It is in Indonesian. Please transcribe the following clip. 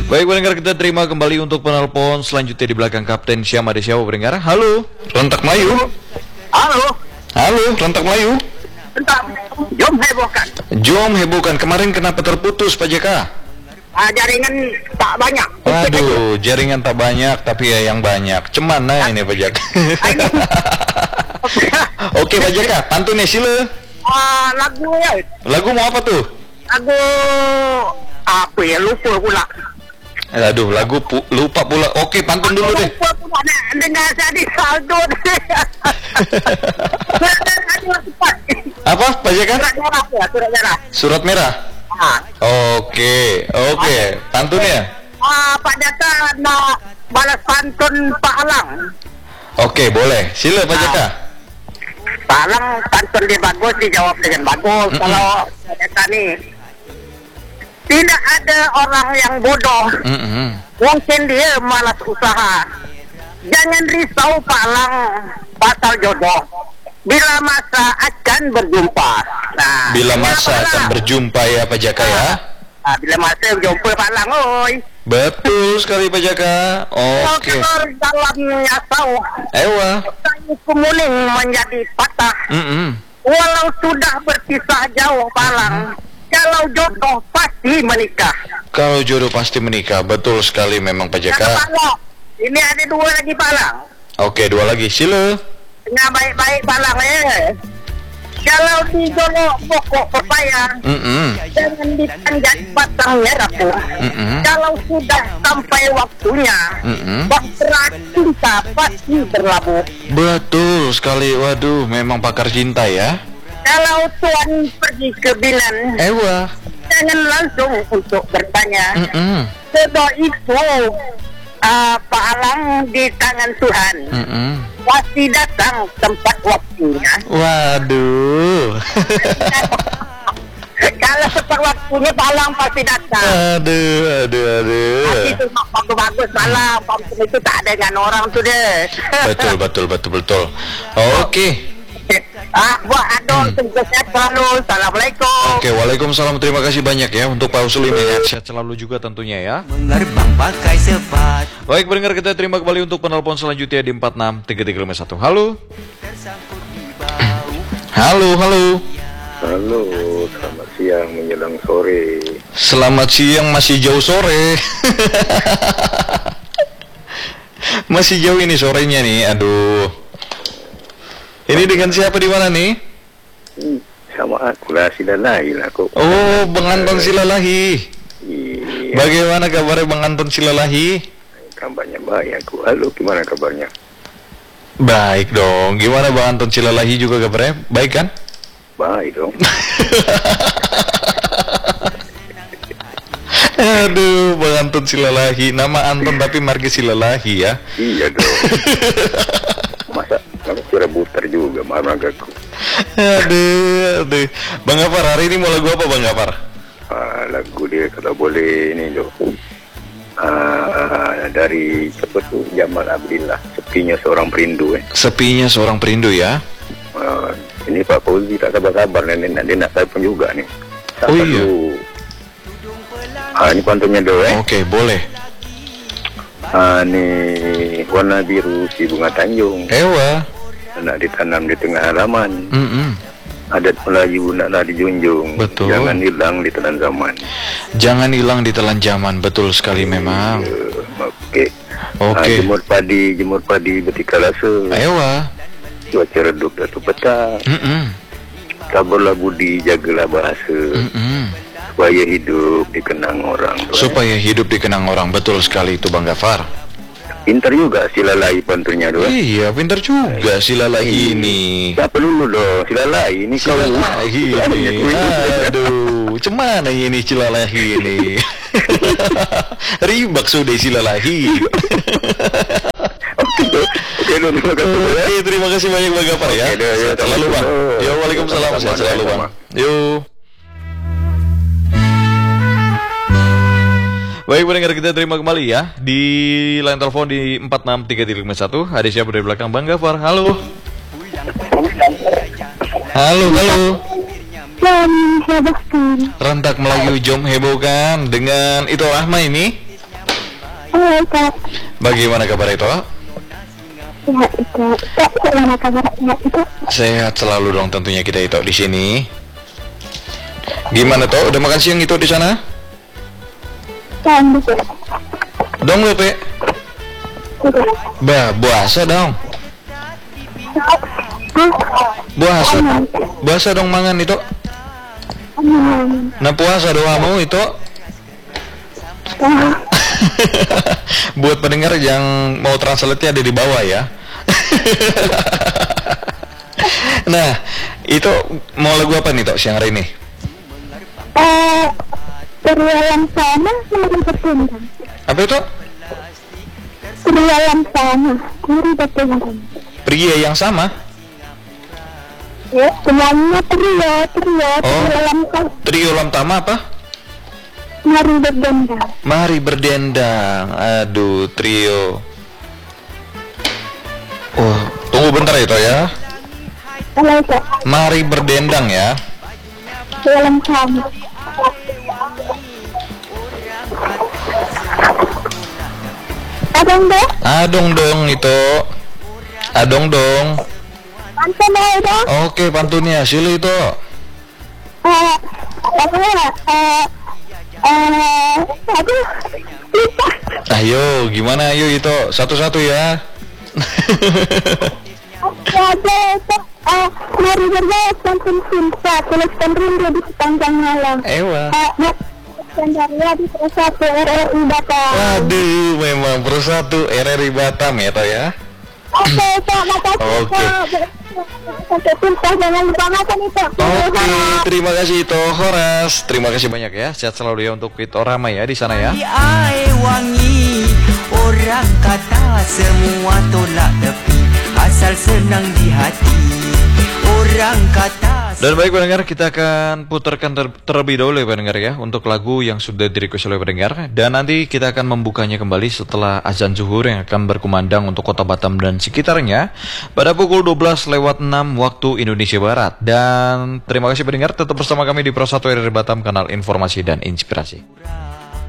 Baik pendengar, kita terima kembali untuk penelpon selanjutnya di belakang Kapten Syam. Ada siapa pendengar? Halo, Rentak Melayu. Halo. Halo, Rentak Melayu. Bentar, jom hebohkan. Jom hebohkan. Kemarin kenapa terputus Pak JK? Jaringan tak banyak. Waduh, jaringan tak banyak, tapi ya yang banyak. Cemana ini Pak JK? Oke Pak JK, pantunnya sila. Lagu ya. Lagu mau apa tuh? Lagu apa ya, lupa pula. Aduh, lagu lupa pula. Oke, pantun dulu deh. Lupa pula dengan jadi saldo. Apa Pak JK? Surat merah ya, surat merah. Surat merah. Oke, pantunnya. Pak Jaka nak balas pantun Pak Alang. Oke, boleh. Sila Pak JK. Pak Alang pantun dia bagus, dijawab dengan bagus. Kalau Pak Jaka nih, tidak ada orang yang bodoh. Mungkin dia malas usaha. Jangan risau Pak Alang, pasal jodoh. Bila masa akan berjumpa. Nah, bila masa akan berjumpa ya Pak Jaka ya. Bila masa berjumpa Pak Alang, oi. Betul sekali Pak Jaka. Oke. Dalamnya tahu. Ewa. Kayu kemuning menjadi patah. Walau sudah berpisah jauh Pak Alang, kalau jodoh pasti menikah. Kalau jodoh pasti menikah. Betul sekali memang Pak Jaka. Ini ada dua lagi Pak Alang. Oke, dua lagi. Sila. Tengah baik-baik Pak Alang ya. Kalau digolok pokok pepaya, jangan ditanjak batangnya rapuh. Kalau sudah sampai waktunya, bahtera cinta pasti berlabuh. Betul sekali. Waduh, memang pakar cinta ya. Kalau tuan pergi ke Binan, Ewa. jangan langsung untuk bertanya. Sebab itu Pak Alang di tangan Tuhan. Pasti datang tempat waktunya. Waduh. Kalau tempat waktunya Pak Alang pasti datang. Aduh. Pasti itu bagus-bagus Pak Alang. Itu tak ada dengan orang tuh deh. Betul. Oke. Buat adon sehat selalu. Assalamualaikum. Oke, waalaikumsalam. Terima kasih banyak ya untuk Pak Usul ini. Sehat selalu juga tentunya ya. Mengerbang pakai sepat. Baik pendengar, kita terima kembali untuk penelpon selanjutnya di 463351. Halo. Halo. Halo, selamat siang menjelang sore. Selamat siang, masih jauh sore. Masih jauh ini sorenya nih, aduh. Ini dengan siapa di mana nih? Sama aku lah, Silalahi lah kok. Oh, Bang Anton Silalahi. Iya. Bagaimana kabarnya Bang Anton Silalahi? Kabarnya baik aku. Halo, gimana kabarnya? Baik dong. Gimana Bang Anton Silalahi juga kabarnya? Baik kan? Baik dong. Aduh, Bang Anton Silalahi. Nama Anton tapi marga Silalahi ya. Iya dong. Masa rebutar juga maragaku. Aduh. Bang Gafar, hari ini mau lagu apa Bang Gafar? Lagu dia kalau boleh ini dong. Dari siapa tuh, Jamal Abdillah, Sepinya Seorang Perindu. Sepinya Seorang Perindu ya. Ini Pak Fauzi tak sabar-sabar nanti nak telepon juga nih. Oh iya. Ini pantunnya dulu Oke, boleh. Ini warna biru si bunga Tanjung. Ewa. Nak ditanam di tengah halaman. Adat Melayu naklah dijunjung. Betul. Jangan hilang di telan zaman. Jangan hilang di telan zaman. Betul sekali memang. Oke. Jemur padi betika lasa. Ewa. Cuaca redup datu peta. Sabarlah budi, jagalah bahasa. Supaya hidup dikenang orang. Supaya hidup dikenang orang. Betul sekali itu Bang Gafar. Pintar juga Silalahi pantunnya doh. Iya, pintar juga Silalahi ini. Siapa dulu doh? Silalahi ini kau. Silalahi ini. Aduh, cemana ini Silalahi ini? Ribak sudah Silalahi. Oke, terima kasih banyak Bang Gafar ya. Sehat selalu Bang. Yo, waalaikumsalam. Sehat selalu Bang. Yo. Baik pendengar, kita terima kembali ya di line telepon di 463351. Ada siapa dari belakang Bang Gafar? Halo. Hebohkan. Rentak Melayu Jom hebohkan dengan itu Rahma ini. Halo Kak. Bagaimana kabar itu? Sehat itu. Kak, gimana kabar sehat itu? Sehat selalu dong tentunya kita itu di sini. Gimana toh? Udah makan siang itu di sana? Kan bisa. Dong lo pe? Sudah. Puasa dong. Puasa. Puasa dong mangan itu. Nah puasa doamu itu. Buat pendengar yang mau translate-nya ada di bawah ya. Nah, itu mau lagu apa nih Tok siang hari ini? Pria yang sama mari bertengkar. Apa itu? Pria yang sama mari bertengkar. Pria yang sama? Ya, semuanya trio yang sama Trio Lam Tama apa? mari berdendang. Mari berdendang. Aduh, trio. Oh, tunggu bentar itu ya. Halo Kak. Mari berdendang ya. Pria yang sama. Adong Dong itu. Adong dong. Pantun dong. Oke, pantunnya sila itu. Aduh, lupa. Ayo, gimana ayo itu satu-satu ya. Ada itu, mari bergaya pantun cinta, tuliskan rindu di sepanjang malam. Ewa. Gandaria di Persatu RRI Batam. Waduh, memang Persatu RRI Batam ya toh ya. Oke, Pak, makasih. Oke. Sampai jumpa, jangan lupa makan itu. Oke, terima kasih itu Horas. Terima kasih banyak ya. Sehat selalu ya untuk Ito Rama ya di sana ya. Di air wangi, orang kata semua tolak tepi, asal senang di hati. Orang kata. Dan baik pendengar, kita akan putarkan terlebih dahulu ya pendengar ya untuk lagu yang sudah di-request oleh pendengar. Dan nanti kita akan membukanya kembali setelah azan zuhur yang akan berkumandang untuk kota Batam dan sekitarnya pada pukul 12:06 waktu Indonesia Barat. Dan terima kasih pendengar, tetap bersama kami di Pro 1 RRI Batam, kanal informasi dan inspirasi.